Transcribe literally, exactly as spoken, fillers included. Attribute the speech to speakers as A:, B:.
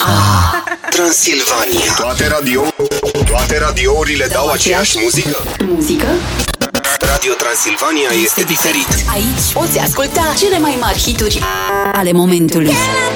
A: Transilvania. Toate radio Toate radiourile dau aceeași muzică?
B: Muzică?
A: Radio Transilvania este diferit.
B: Aici poți asculta cele mai mari hituri ale momentului.